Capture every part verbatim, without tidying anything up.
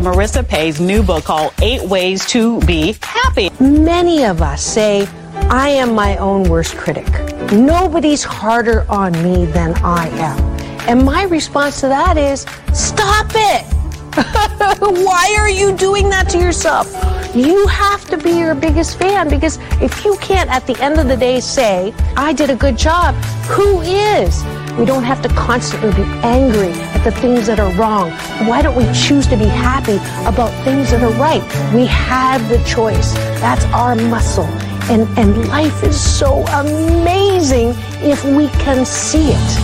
Marissa Pay's new book called Eight Ways to Be Happy. Many of us say, I am my own worst critic. Nobody's harder on me than I am. And my response to that is, stop it. Why are you doing that to yourself? You have to be your biggest fan, because if you can't at the end of the day say, I did a good job, who is? We don't have to constantly be angry at the things that are wrong. Why don't we choose to be happy about things that are right? We have the choice. That's our muscle. And, and life is so amazing if we can see it.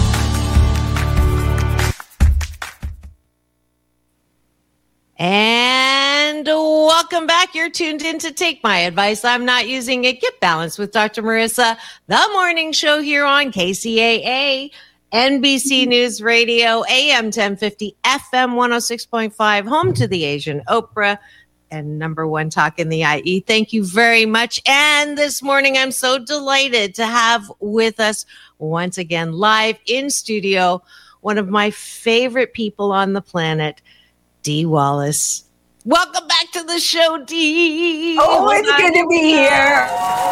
And welcome back. You're tuned in to Take My Advice. I'm Not Using It. Get Balanced with Doctor Marissa, the morning show here on K C A A, N B C News Radio, A M ten fifty, F M one oh six point five, home to the Asian Oprah, and number one talk in the I E. Thank you very much. And this morning, I'm so delighted to have with us once again live in studio one of my favorite people on the planet, Dee Wallace. Welcome back to the show, Dee. Oh, it's good to be here.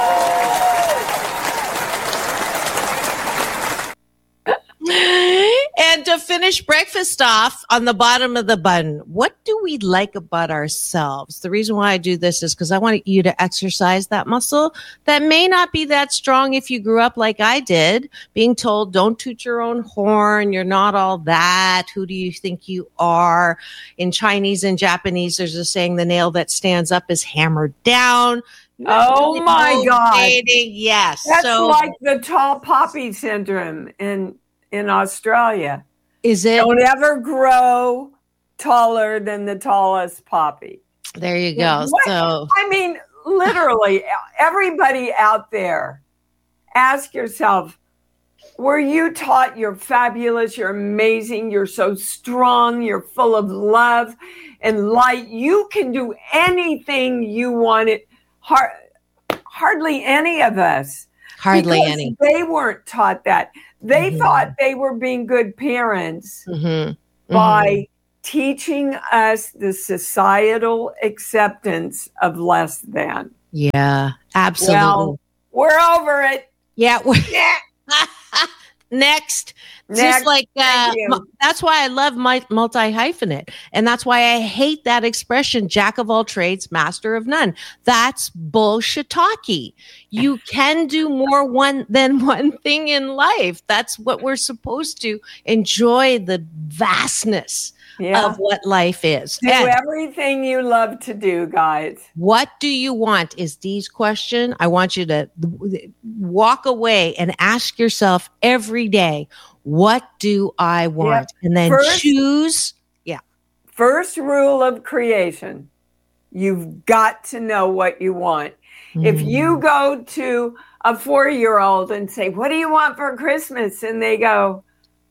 And to finish breakfast off on the bottom of the bun, what do we like about ourselves? The reason why I do this is because I want you to exercise that muscle that may not be that strong if you grew up like I did, being told, don't toot your own horn, you're not all that, who do you think you are? In Chinese and Japanese, there's a saying, the nail that stands up is hammered down. Oh really my God. Yes. That's so, like the tall poppy syndrome in in Australia. Is it? Don't ever grow taller than the tallest poppy. There you go. What? So I mean, literally, everybody out there, ask yourself, were you taught you're fabulous, you're amazing, you're so strong, you're full of love and light, you can do anything you wanted? Har- hardly any of us. Hardly because any. They weren't taught that. They Mm-hmm. thought they were being good parents Mm-hmm. by Mm-hmm. teaching us the societal acceptance of less than. Yeah, absolutely. Well, we're over it. yeah. we're- Yeah. Next. Next. Just like, uh, Thank you. mu- that's why I love my multi-hyphenate. And that's why I hate that expression, jack of all trades, master of none. That's bullshit-talky. You can do more one than one thing in life. That's what we're supposed to enjoy, the vastness Yeah. of what life is. Do And everything you love to do, guys. what do you want is Dee's question. I want you to walk away and ask yourself every day, what do I want? And then First- choose. Yeah. First rule of creation, you've got to know what you want. If you go to a four-year-old and say, what do you want for Christmas? And they go,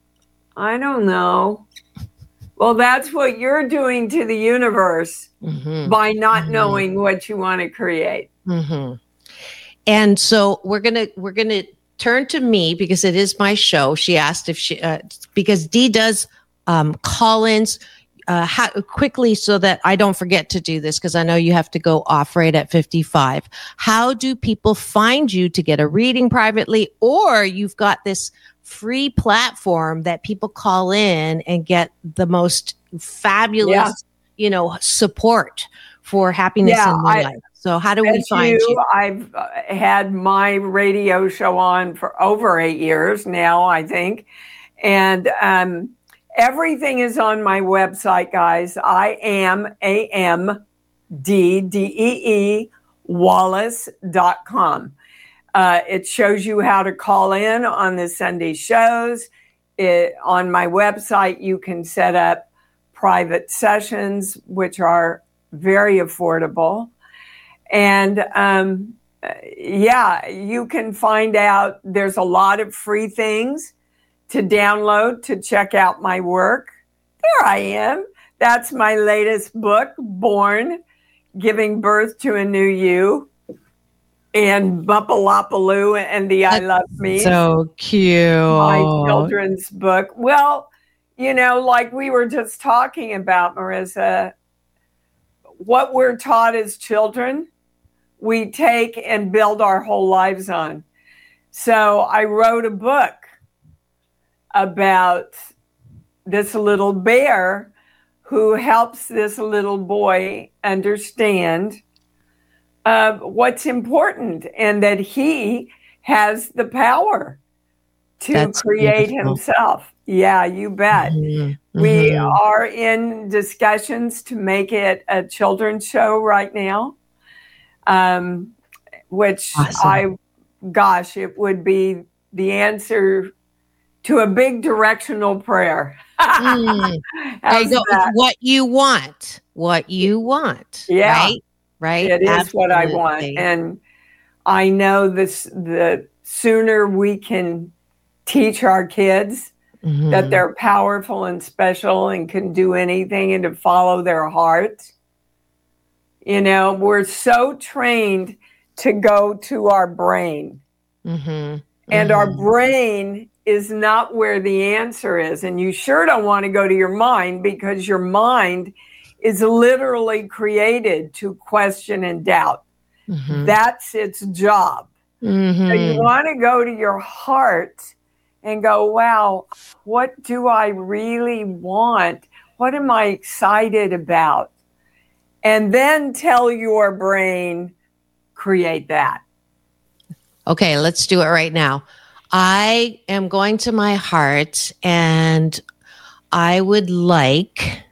I don't know. Well, that's what you're doing to the universe Mhm. by not Mhm. knowing what you want to create. Mm-hmm. And so we're gonna we're gonna turn to me because it is my show. She asked if she uh, because Dee does um, call-ins uh, ha- quickly so that I don't forget to do this because I know you have to go off right at fifty-five. How do people find you to get a reading privately, or you've got this free platform that people call in and get the most fabulous, Yeah. you know, support for happiness Yeah, in their I- life? So how do we As find you? you, I've uh, had my radio show on for over eight years now, I think. And um, everything is on my website, guys. I am A M D D E E Wallace dot com. Uh, it shows you how to call in on the Sunday shows. It, on my website, you can set up private sessions, which are very affordable. And um, yeah, you can find out there's a lot of free things to download to check out my work. There I am. That's my latest book, Born, Giving Birth to a New You, and Bumpalopaloo and the I Love Me. So cute. My children's book. Well, you know, like we were just talking about, Marissa, what we're taught as children, we take and build our whole lives on. So I wrote a book about this little bear who helps this little boy understand uh, what's important, and that he has the power to That's create beautiful. himself. Yeah, you bet. Mm-hmm. We mm-hmm. are in discussions to make it a children's show right now, um, which awesome. I, gosh, it would be the answer to a big directional prayer. mm. There you go. What you want, what you want. Yeah, right. Right. It Absolutely. is what I want, and I know this. The sooner we can teach our kids mm-hmm. that they're powerful and special and can do anything and to follow their heart. You know, we're so trained to go to our brain, mm-hmm. and mm-hmm. our brain is not where the answer is. And you sure don't want to go to your mind, because your mind is literally created to question and doubt. Mm-hmm. That's its job. Mm-hmm. So you want to go to your heart and go, wow, what do I really want? What am I excited about? And then tell your brain, create that. Okay, let's do it right now. I am going to my heart, and I would like,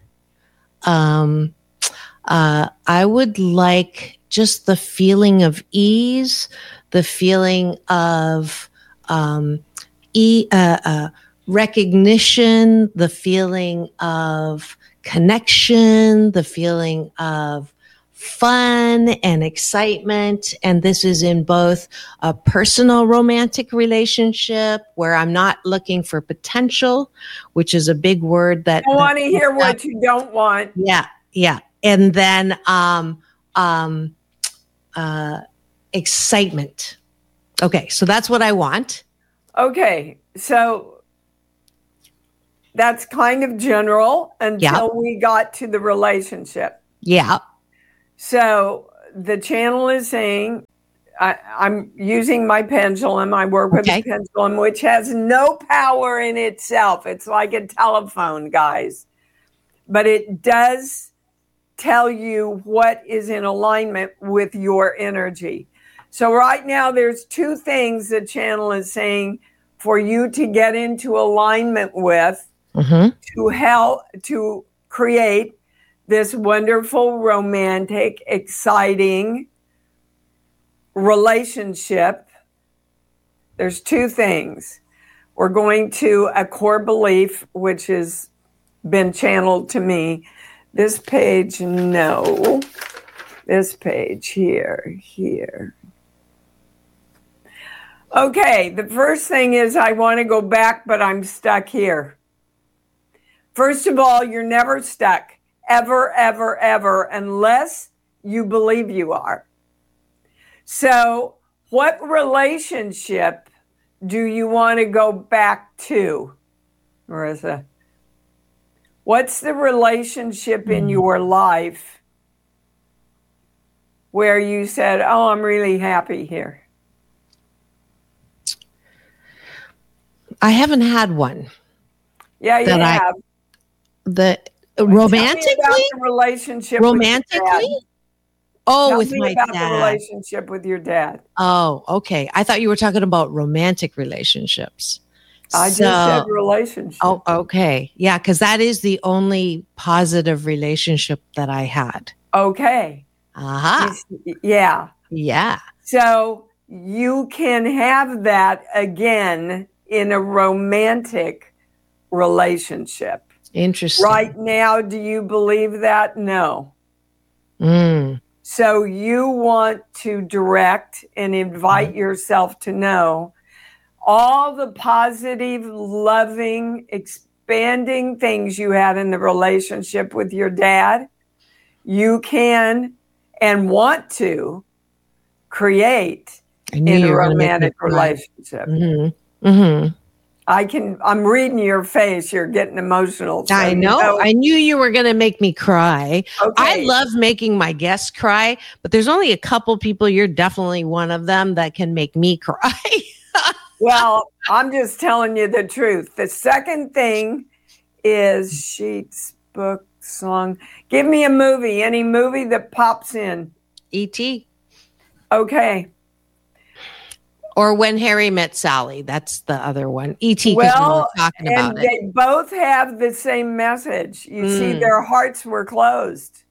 um, uh, I would like just the feeling of ease, the feeling of um, e- uh, uh, recognition, the feeling of connection, the feeling of fun and excitement. And this is in both a personal romantic relationship where I'm not looking for potential, which is a big word that I want to hear what you don't want. Yeah. Yeah. And then, um, um, uh, excitement. Okay. So that's what I want. Okay. So that's kind of general until yeah. we got to the relationship. Yeah. So the channel is saying, I, I'm using my pendulum. I work with okay. a pendulum, which has no power in itself. It's like a telephone, guys. But it does tell you what is in alignment with your energy. So right now, there's two things the channel is saying for you to get into alignment with mm-hmm. to help to create this wonderful, romantic, exciting relationship. There's two things. We're going to a core belief, which has been channeled to me. This page, no. This page here, here. Okay, the first thing is I want to go back, but I'm stuck here. First of all, you're never stuck. Ever, ever, ever, unless you believe you are. So what relationship do you want to go back to, Marissa? What's the relationship in your life where you said, oh, I'm really happy here? I haven't had one. Yeah, you have. I, the Romantically? Tell me about the relationship Romantically? With your dad. Oh, Tell with me my about dad. the relationship with your dad. Oh, okay. I thought you were talking about romantic relationships. I so, just said relationship. Oh, okay. Yeah, because that is the only positive relationship that I had. Okay. Uh-huh. Yeah. Yeah. So you can have that again in a romantic relationship. Interesting. Right now, do you believe that? No. Mm. So you want to direct and invite mm. yourself to know all the positive, loving, expanding things you had in the relationship with your dad. You can and want to create in a romantic relationship. Mm-hmm. Mm-hmm. I can, I'm reading your face. You're getting emotional. So I know. You know. I knew you were going to make me cry. Okay. I love making my guests cry, but there's only a couple people. You're definitely one of them that can make me cry. Well, I'm just telling you the truth. The second thing is sheets, book, song. Give me a movie, any movie that pops in. E T Okay. Or When Harry Met Sally. That's the other one. E T Well, talking and about it. they both have the same message. You Mm. see, their hearts were closed.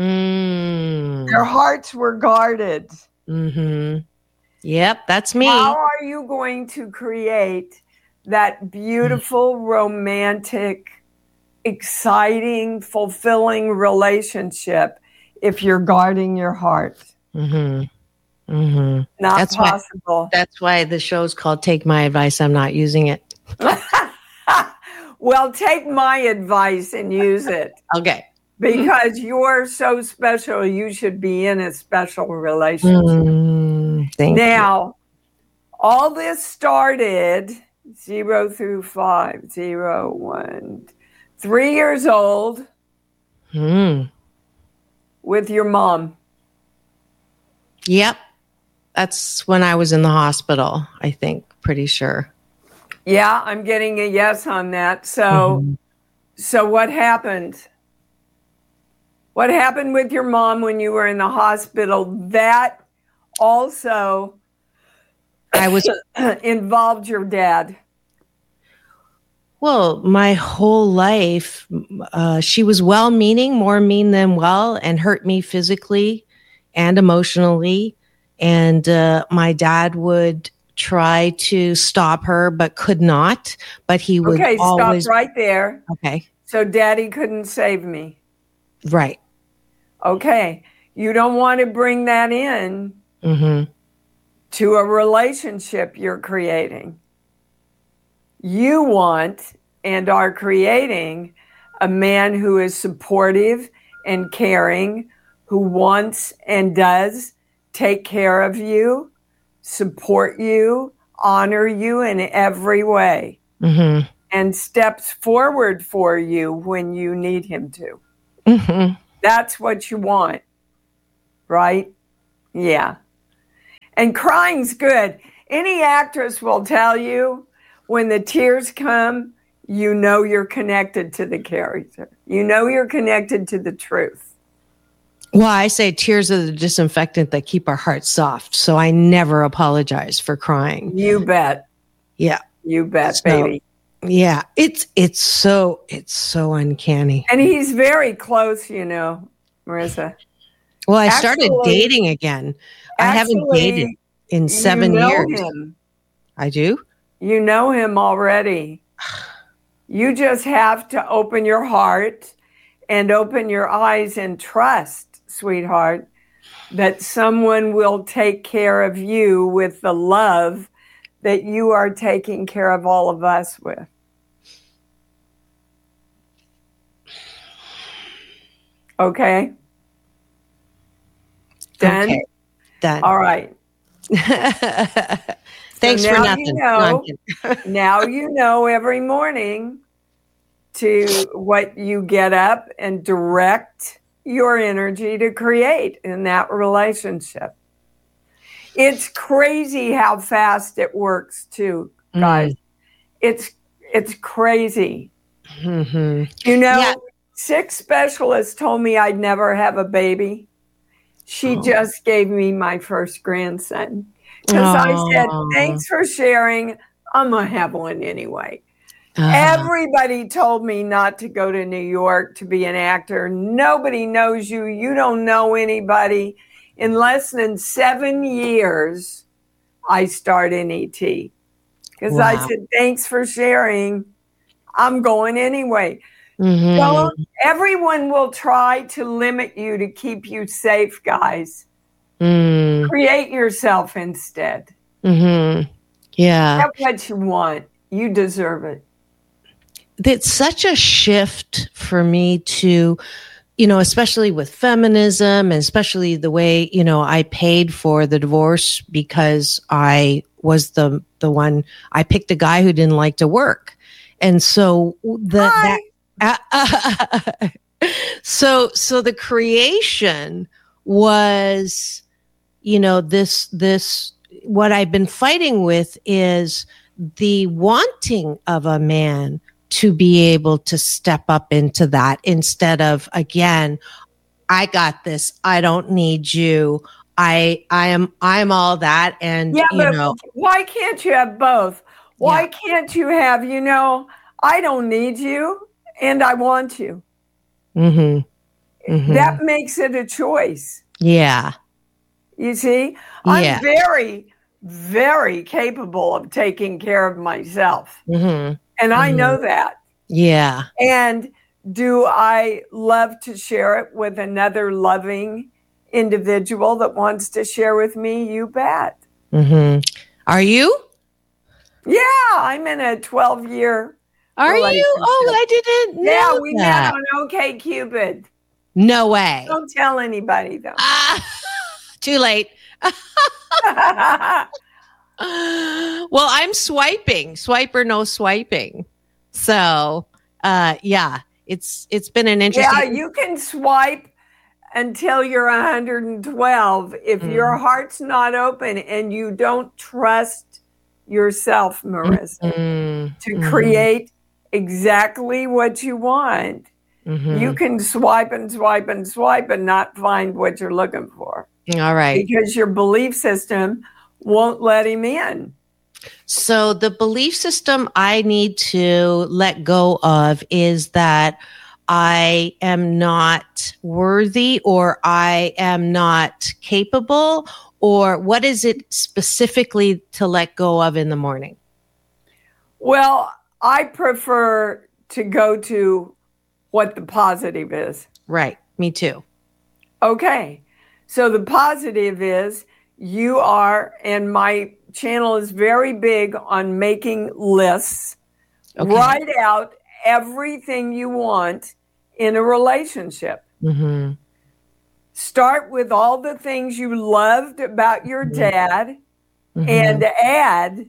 Mm. Their hearts were guarded. Mm-hmm. Yep, that's me. How are you going to create that beautiful, romantic, exciting, fulfilling relationship if you're guarding your heart? Mm-hmm. Mm-hmm. Not that's possible. Why, that's why the show's called Take My Advice. I'm not using it. Well, take my advice and use it. Okay. Because you're so special, you should be in a special relationship. Mm, thank now, you. all this started zero through five, zero, one, three years old Mm. with your mom. Yep. That's when I was in the hospital, I think, pretty sure. Yeah, I'm getting a yes on that. So, Mm-hmm. so what happened? What happened with your mom when you were in the hospital? That also I was involved your dad. Well, my whole life, uh, she was well-meaning, more mean than well, and hurt me physically and emotionally. And uh, my dad would try to stop her, but could not. But he would Okay, always. stop right there. Okay. So daddy couldn't save me. Right. Okay. You don't want to bring that in Mm-hmm. to a relationship you're creating. You want and are creating a man who is supportive and caring, who wants and does take care of you, support you, honor you in every way, Mm-hmm. and steps forward for you when you need him to. Mm-hmm. That's what you want, right? Yeah. And crying's good. Any actress will tell you when the tears come, you know you're connected to the character. You know you're connected to the truth. Well, I say tears are the disinfectant that keep our hearts soft. So I never apologize for crying. You bet. Yeah. You bet, So, baby. Yeah. It's it's so it's so uncanny. And he's very close, you know, Marissa. Well, I Actually- started dating again. I haven't Actually, dated in seven you know years. him. I do? You know him already. You just have to open your heart and open your eyes and trust, sweetheart, that someone will take care of you with the love that you are taking care of all of us with. Okay? Done? Okay. Done. All right. Thanks So for now nothing. you No, I'm know. kidding. Now you know every morning to what you get up and direct your energy to create in that relationship. It's crazy how fast it works too, guys. Mm. It's it's crazy. Mhm. You know, Yeah. six specialists told me I'd never have a baby. She Oh. just gave me my first grandson. Because I said, Aw. thanks for sharing. I'm going to have one anyway. Uh-huh. Everybody told me not to go to New York to be an actor. Nobody knows you. You don't know anybody. In less than seven years, I start in E T. Because I Wow. said, thanks for sharing. I'm going anyway. Mhm. Don't, everyone will try to limit you to keep you safe, guys. Mm. Create yourself instead. Mhm. Yeah. Get what you want. You deserve it. It's such a shift for me to, you know, especially with feminism and especially the way, you know, I paid for the divorce because I was the the one. I picked a guy who didn't like to work, and so the Hi. that. Uh, so so the creation was, you know, this this what I've been fighting with is the wanting of a man to be able to step up into that instead of, again, I got this, I don't need you, I I am I'm all that, and Yeah, you but know, why can't you have both? Why Yeah. can't you have, you know, I don't need you and I want you? mm-hmm, mm-hmm. That makes it a choice. yeah, You see, I'm Yeah. very, very capable of taking care of myself. mm-hmm, And I Mhm. know that. yeah, And do I love to share it with another loving individual that wants to share with me? You bet. mm-hmm. Are you? Yeah, I'm in a twelve year Are you? relationship. Oh, I didn't know Yeah, we that. met on OkCupid. No way. Don't tell anybody though. Ah, too late. Well, I'm swiping, swipe or no swiping. So, uh, yeah, it's it's been an interesting. Yeah, you can swipe until you're one hundred twelve. If Mm. your heart's not open and you don't trust yourself, Marissa, Mm, to mhm, create exactly what you want, mhm. you can swipe and swipe and swipe and not find what you're looking for All right. because your belief system won't let him in. So the belief system I need to let go of is that I am not worthy, or I am not capable, or what is it specifically to let go of in the morning? Well, I prefer to go to what the positive is. Right. Me too. Okay. So the positive is you are, and my channel is very big on making lists. Okay. Write out everything you want in a relationship. Mm-hmm. Start with all the things you loved about your dad Mhm. and add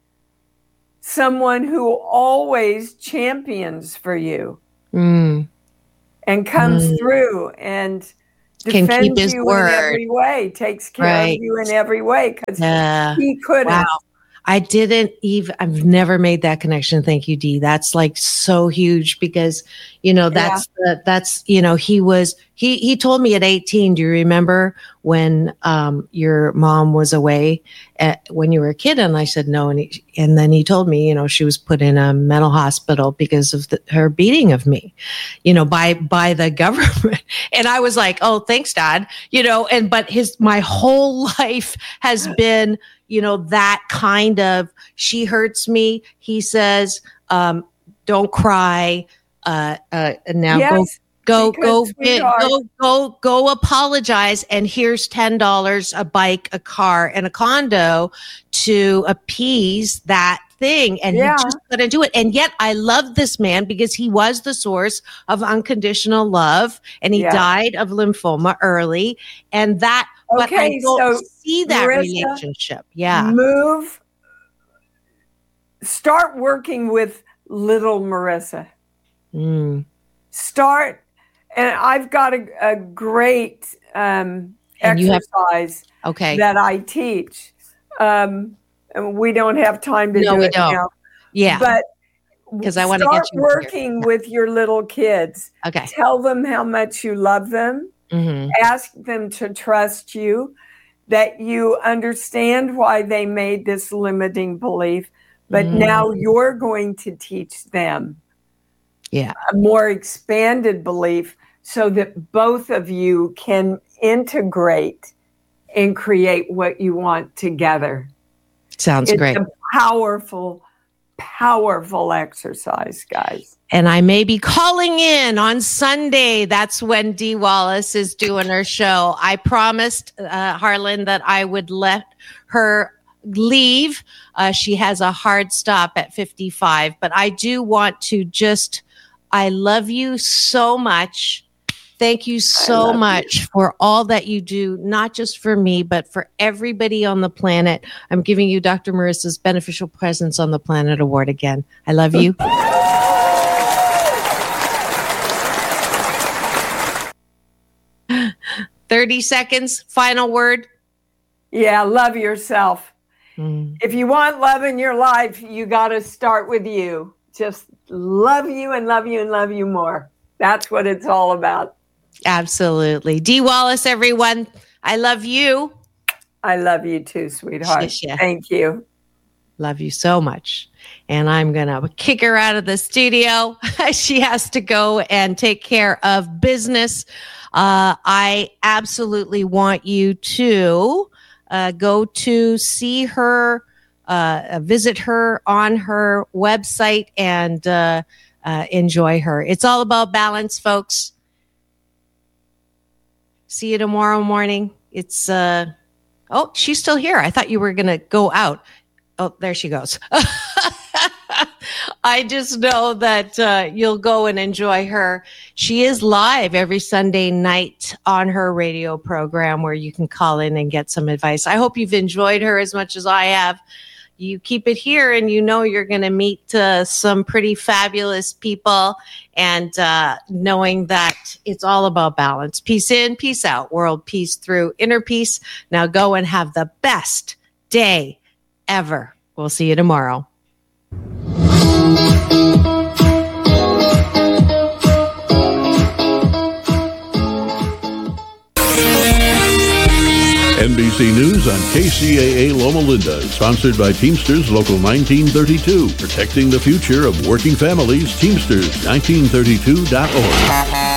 someone who always champions for you Mm. and comes Mm. through and Can keep defends his you word. in every way, takes care Right. of you in every way, because Yeah. he couldn't. Wow. I didn't even, I've never made that connection. Thank you, Dee. That's like so huge because, you know, that's, the, that's, you know, he was, he, he told me at eighteen, do you remember when, um, your mom was away at, when you were a kid? And I said, no. And he, and then he told me, you know, she was put in a mental hospital because of the, her beating of me, you know, by, by the government. And I was like, oh, thanks, Dad, you know, and, but his, my whole life has been, you know, that kind of, she hurts me. He says, um, don't cry. Uh, uh, and now Yes, go, go, because, go, get, sweetheart- go, go, go apologize. And here's ten dollars, a bike, a car, and a condo to appease that thing. And Yeah. he just couldn't do it. And yet I love this man because he was the source of unconditional love, and he Yeah. died of lymphoma early. And that, but I Okay, don't so, see that Marissa, relationship. Yeah. Move. Start working with little Marissa. Mm. Start, and I've got a, a great um, And you have- exercise Okay. that I teach. Um, and we don't have time to No, do we it don't. now. Yeah. But 'Cause I wanna start get you here. working with your little kids. Okay. Tell them how much you love them. hmm Ask them to trust you, that you understand why they made this limiting belief, but Mm. now you're going to teach them Yeah. a more expanded belief so that both of you can integrate and create what you want together. Sounds It's great. a powerful, powerful exercise, guys. And I may be calling in on Sunday. That's when Dee Wallace is doing her show. I promised uh, Harlan that I would let her leave. Uh, she has a hard stop at fifty-five, but I do want to just, I love you so much. Thank you so much you. for all that you do, not just for me, but for everybody on the planet. I'm giving you Doctor Marissa's Beneficial Presence on the Planet Award again. I love you. thirty seconds, final word. Yeah, love yourself. Mm. If you want love in your life, you got to start with you. Just love you and love you and love you more. That's what it's all about. Absolutely. Dee Wallace, everyone. I love you. I love you too, sweetheart. Shisha. Thank you. Love you so much. And I'm going to kick her out of the studio. She has to go and take care of business. Uh, I absolutely want you to uh, go to see her, uh, visit her on her website and uh, uh, enjoy her. It's all about balance, folks. See you tomorrow morning. It's, uh, oh, she's still here. I thought you were going to go out. Oh, there she goes. I just know that uh, you'll go and enjoy her. She is live every Sunday night on her radio program where you can call in and get some advice. I hope you've enjoyed her as much as I have. You keep it here and you know you're going to meet uh, some pretty fabulous people, and uh, knowing that it's all about balance. Peace in, peace out, world peace through, inner peace. Now go and have the best day ever. We'll see you tomorrow. N B C News on K C A A Loma Linda is sponsored by Teamsters Local nineteen thirty-two, protecting the future of working families. Teamsters nineteen thirty-two dot org.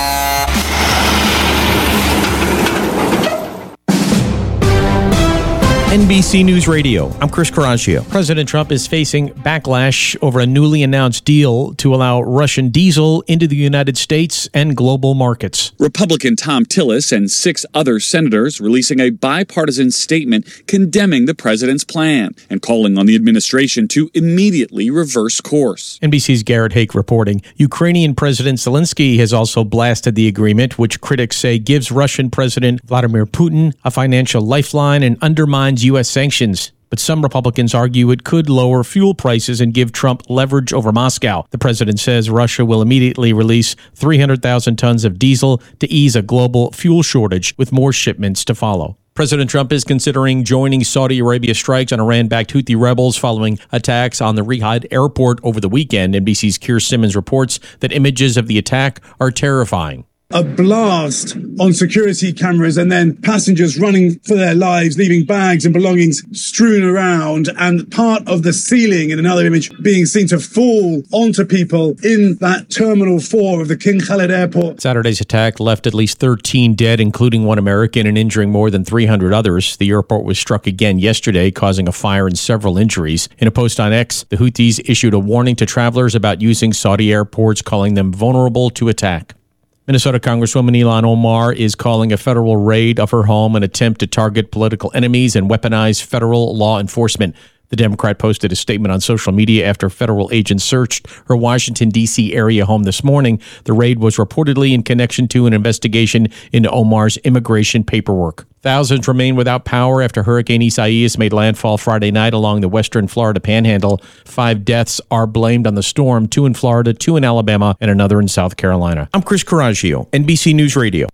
N B C News Radio. I'm Chris Caraccio. President Trump is facing backlash over a newly announced deal to allow Russian diesel into the United States and global markets. Republican Thom Tillis and six other senators releasing a bipartisan statement condemning the president's plan and calling on the administration to immediately reverse course. N B C's Garrett Hake reporting. Ukrainian President Zelensky has also blasted the agreement, which critics say gives Russian President Vladimir Putin a financial lifeline and undermines U S sanctions. But some Republicans argue it could lower fuel prices and give Trump leverage over Moscow. The president says Russia will immediately release three hundred thousand tons of diesel to ease a global fuel shortage, with more shipments to follow. President Trump is considering joining Saudi Arabia strikes on Iran-backed Houthi rebels following attacks on the Riyadh airport over the weekend. N B C's Keir Simmons reports that images of the attack are terrifying. A blast on security cameras and then passengers running for their lives, leaving bags and belongings strewn around, and part of the ceiling in another image being seen to fall onto people in that Terminal four of the King Khalid Airport. Saturday's attack left at least thirteen dead, including one American, and injuring more than three hundred others. The airport was struck again yesterday, causing a fire and several injuries. In a post on X, the Houthis issued a warning to travelers about using Saudi airports, calling them vulnerable to attack. Minnesota Congresswoman Ilhan Omar is calling a federal raid of her home an attempt to target political enemies and weaponize federal law enforcement. The Democrat posted a statement on social media after federal agents searched her Washington, D C area home this morning. The raid was reportedly in connection to an investigation into Omar's immigration paperwork. Thousands remain without power after Hurricane Isaias made landfall Friday night along the western Florida panhandle. Five deaths are blamed on the storm, two in Florida, two in Alabama, and another in South Carolina. I'm Chris Caraccio, N B C News Radio.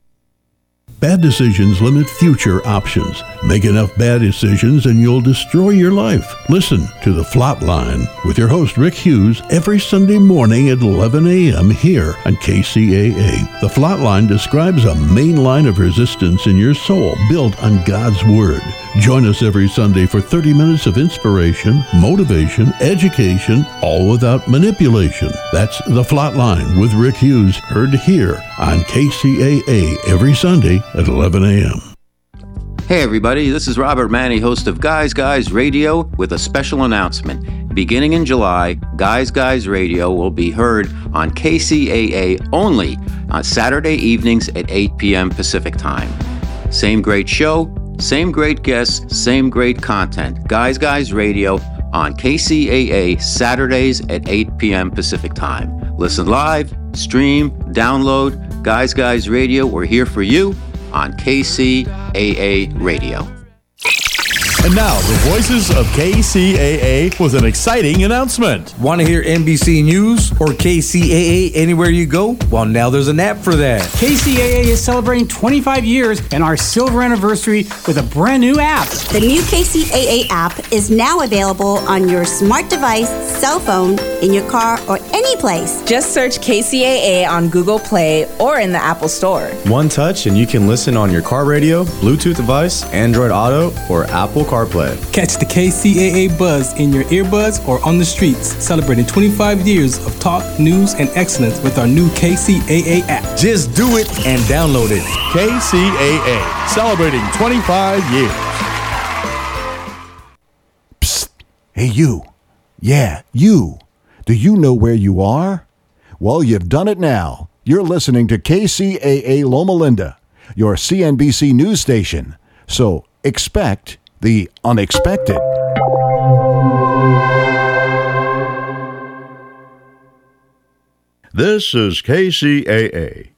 Bad decisions limit future options. Make enough bad decisions and you'll destroy your life. Listen to The Flatline with your host Rick Hughes every Sunday morning at eleven a.m. here on K C A A. The Flatline describes a main line of resistance in your soul built on God's Word. Join us every Sunday for thirty minutes of inspiration, motivation, education, all without manipulation. That's The Flatline with Rick Hughes, heard here on K C A A every Sunday at eleven a.m. Hey everybody, this is Robert Manny, host of Guys Guys Radio, with a special announcement. Beginning in July, Guys Guys Radio will be heard on K C A A only on Saturday evenings at eight p.m. Pacific Time. Same great show, same great guests, same great content. Guys Guys Radio on K C A A Saturdays at eight p.m. Pacific Time. Listen live, stream, download, Guys Guys Radio, we're here for you on K C A A Radio. And now, the voices of K C A A with an exciting announcement. Want to hear N B C News or K C A A anywhere you go? Well, now there's an app for that. K C A A is celebrating twenty-five years and our silver anniversary with a brand new app. The new K C A A app is now available on your smart device, cell phone, in your car, or any place. Just search K C A A on Google Play or in the Apple Store. One touch and you can listen on your car radio, Bluetooth device, Android Auto, or Apple CarPlay. Catch the K C A A buzz in your earbuds or on the streets, celebrating twenty-five years of talk, news, and excellence with our new K C A A app. Just do it and download it. K C A A, celebrating twenty-five years. Psst. Hey, you. Yeah, you. Do you know where you are? Well, you've done it now. You're listening to K C A A Loma Linda, your C N B C news station. So expect the unexpected. This is K C A A.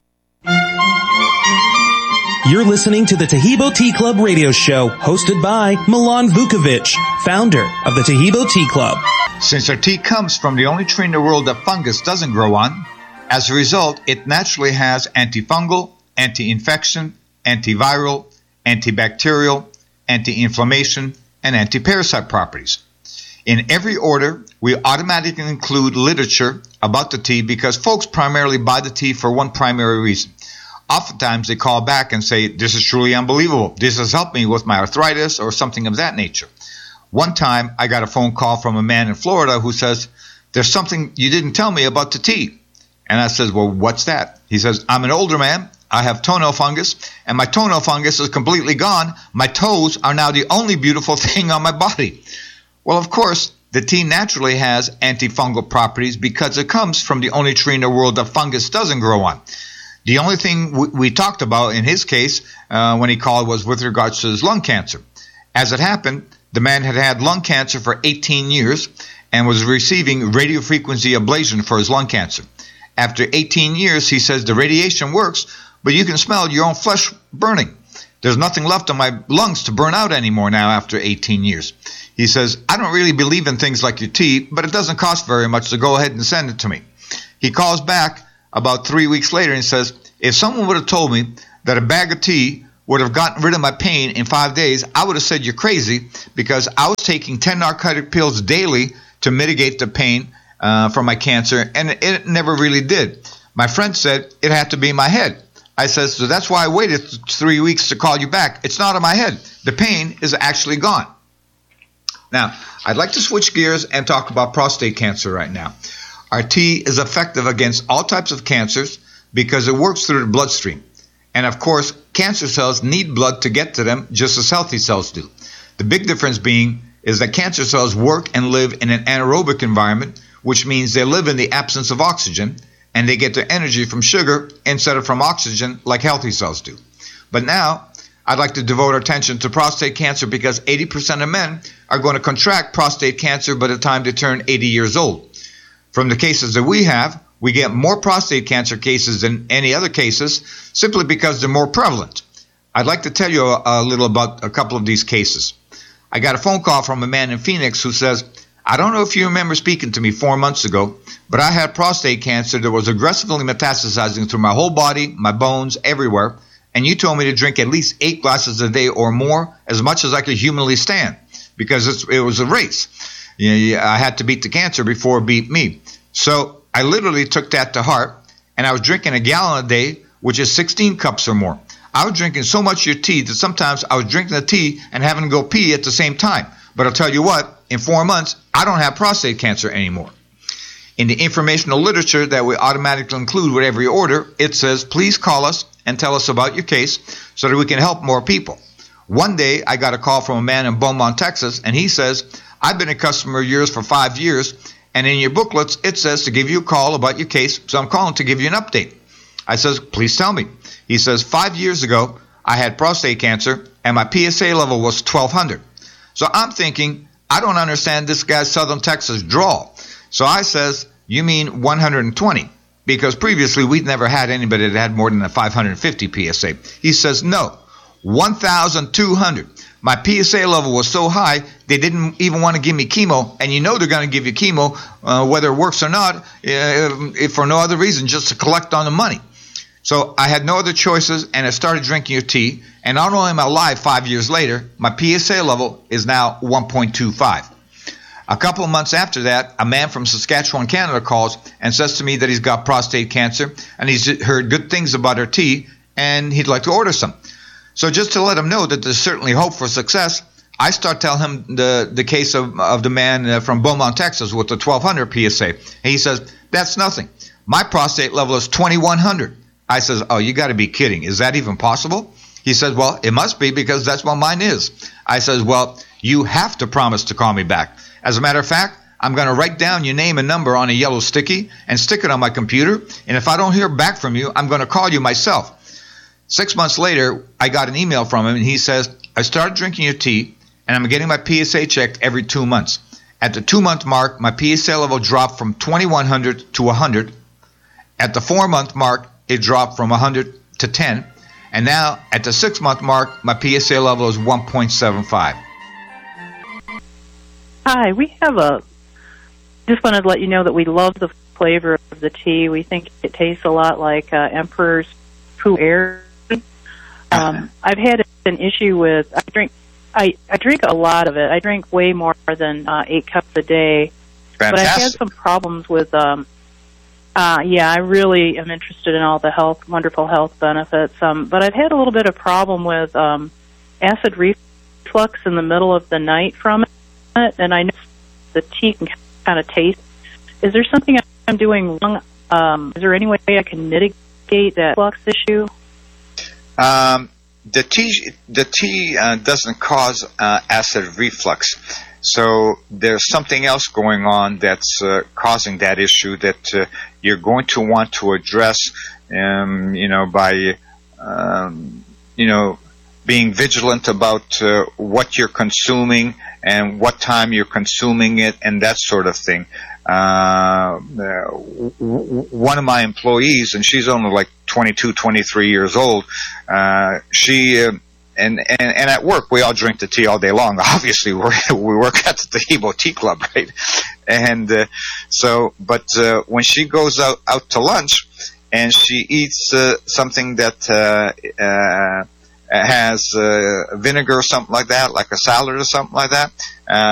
You're listening to the Taheebo Tea Club radio show, hosted by Milan Vukovic, founder of the Taheebo Tea Club. Since our tea comes from the only tree in the world that fungus doesn't grow on, as a result, it naturally has antifungal, anti-infection, antiviral, antibacterial, anti-inflammation, and anti-parasite properties. In every order, we automatically include literature about the tea because folks primarily buy the tea for one primary reason. Oftentimes they call back and say, this is truly unbelievable. This has helped me with my arthritis or something of that nature. One time I got a phone call from a man in Florida who says, there's something you didn't tell me about the tea. And I says, well, what's that? He says, I'm an older man. I have toenail fungus, and my toenail fungus is completely gone. My toes are now the only beautiful thing on my body. Well, of course, the tea naturally has antifungal properties because it comes from the only tree in the world that fungus doesn't grow on. The only thing we, we talked about in his case uh, when he called was with regards to his lung cancer. As it happened, the man had had lung cancer for eighteen years and was receiving radiofrequency ablation for his lung cancer. After eighteen years, he says the radiation works, but you can smell your own flesh burning. There's nothing left in my lungs to burn out anymore now after eighteen years. He says, I don't really believe in things like your tea, but it doesn't cost very much, so go ahead and send it to me. He calls back about three weeks later and says, if someone would have told me that a bag of tea would have gotten rid of my pain in five days, I would have said you're crazy because I was taking ten narcotic pills daily to mitigate the pain uh, from my cancer, and it, it never really did. My friend said it had to be in my head. I said, so that's why I waited three weeks to call you back. It's not in my head. The pain is actually gone. Now, I'd like to switch gears and talk about prostate cancer right now. Our tea is effective against all types of cancers because it works through the bloodstream. And of course, cancer cells need blood to get to them just as healthy cells do. The big difference being is that cancer cells work and live in an anaerobic environment, which means they live in the absence of oxygen, and they get their energy from sugar instead of from oxygen like healthy cells do. But now, I'd like to devote our attention to prostate cancer because eighty percent of men are going to contract prostate cancer by the time they turn eighty years old. From the cases that we have, we get more prostate cancer cases than any other cases simply because they're more prevalent. I'd like to tell you a, a little about a couple of these cases. I got a phone call from a man in Phoenix who says, I don't know if you remember speaking to me four months ago, but I had prostate cancer that was aggressively metastasizing through my whole body, my bones, everywhere, and you told me to drink at least eight glasses a day or more, as much as I could humanly stand, because it's, it was a race. You know, I had to beat the cancer before it beat me. So I literally took that to heart, and I was drinking a gallon a day, which is sixteen cups or more. I was drinking so much of your tea that sometimes I was drinking the tea and having to go pee at the same time. But I'll tell you what, in four months, I don't have prostate cancer anymore. In the informational literature that we automatically include with every order, it says, please call us and tell us about your case so that we can help more people. One day, I got a call from a man in Beaumont, Texas, and he says, I've been a customer of yours for five years, and in your booklets, it says to give you a call about your case, so I'm calling to give you an update. I says, please tell me. He says, five years ago, I had prostate cancer, and my P S A level was twelve hundred. So I'm thinking, I don't understand this guy's Southern Texas drawl. So I says, you mean one hundred twenty? because previously we'd never had anybody that had more than a five hundred fifty P S A. He says, no, one thousand two hundred. My P S A level was so high, they didn't even want to give me chemo. And you know they're going to give you chemo, uh, whether it works or not, uh, if for no other reason, just to collect on the money. So I had no other choices, and I started drinking your tea. And not only am I alive five years later, my P S A level is now one point two five. A couple of months after that, a man from Saskatchewan, Canada calls and says to me that he's got prostate cancer, and he's heard good things about our tea, and he'd like to order some. So just to let him know that there's certainly hope for success, I start telling him the, the case of, of the man uh, from Beaumont, Texas with the twelve hundred P S A. And he says, that's nothing. My prostate level is twenty-one hundred. I says, oh, you got to be kidding. Is that even possible? He says, well, it must be because that's what mine is. I says, well, you have to promise to call me back. As a matter of fact, I'm going to write down your name and number on a yellow sticky and stick it on my computer. And if I don't hear back from you, I'm going to call you myself. Six months later, I got an email from him, and he says, I started drinking your tea, and I'm getting my P S A checked every two months. At the two-month mark, my P S A level dropped from twenty-one hundred to one hundred. At the four-month mark, it dropped from one hundred to ten. And now, at the six-month mark, my P S A level is one point seven five. Hi, we have a, just wanted to let you know that we love the flavor of the tea. We think it tastes a lot like uh, Emperor's Fu Air. Um, I've had an issue with, I drink I, I drink a lot of it. I drink way more than uh, eight cups a day. Fantastic. But I've had some problems with, um, uh, yeah, I really am interested in all the health, wonderful health benefits. Um, but I've had a little bit of problem with um, acid reflux in the middle of the night from it, and I know the tea can kind of taste. Is there something I'm doing wrong? Um, is there any way I can mitigate that flux issue? Um, the tea, the tea uh, doesn't cause uh, acid reflux. So there's something else going on that's uh, causing that issue that uh, you're going to want to address, um, you know, by, um, you know, being vigilant about uh, what you're consuming and what time you're consuming it and that sort of thing. Uh, w- w- one of my employees, and she's only like twenty-two, twenty-three years old, uh, she, uh, and, and, and at work, we all drink the tea all day long. Obviously, we're, we work at the Tahibo Tea Club, right? And, uh, so, but, uh, when she goes out, out to lunch and she eats, uh, something that, uh, uh, has, uh, vinegar or something like that, like a salad or something like that, uh,